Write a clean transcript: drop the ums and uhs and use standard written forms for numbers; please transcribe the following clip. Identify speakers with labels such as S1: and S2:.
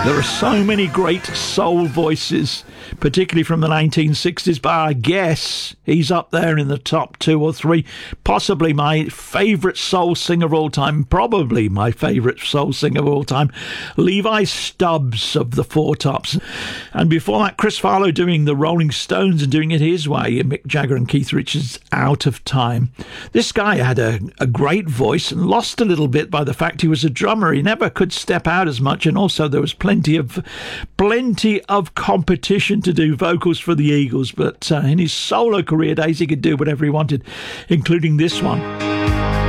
S1: There are so many great soul voices, particularly from the 1960s, but I guess he's up there in the top 2 or 3. Possibly my favourite soul singer of all time, probably my favourite soul singer of all time, Levi Stubbs of the Four Tops. And before that, Chris Farlow doing the Rolling Stones and doing it his way, and Mick Jagger and Keith Richards, Out of Time. This guy had a great voice and lost a little bit by the fact he was a drummer. He never could step out as much, and also there was plenty of competition to do vocals for the Eagles, but in his solo career days he could do whatever he wanted, including this one.